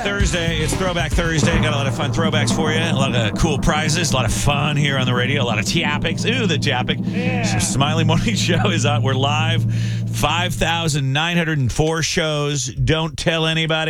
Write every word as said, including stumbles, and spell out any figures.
Thursday. It's Throwback Thursday. Got a lot of fun throwbacks for you. A lot of cool prizes. A lot of fun here on the radio. A lot of topics. Ooh, the topic. Yeah. Smiley Morning Show is on. We're live. five thousand nine hundred four shows. Don't tell anybody.